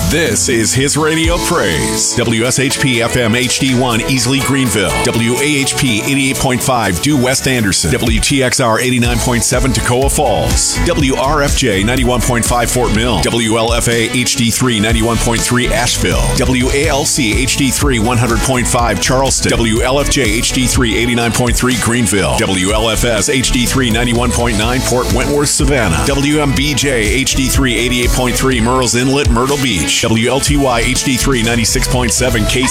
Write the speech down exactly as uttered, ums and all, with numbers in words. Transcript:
This is his radio praise. W S H P F M H D one Easley Greenville. W A H P eighty-eight point five Due West Anderson. W T X R eighty-nine point seven Toccoa Falls. W R F J ninety-one point five Fort Mill. W L F A H D three ninety-one point three Asheville. W A L C H D three one hundred point five Charleston. W L F J H D three eighty-nine point three Greenville. W L F S H D three ninety-one point nine Port Wentworth, Savannah. W M B J H D three eighty-eight point three Murrells Inlet, Myrtle Beach. W L T Y H D three ninety-six point seven K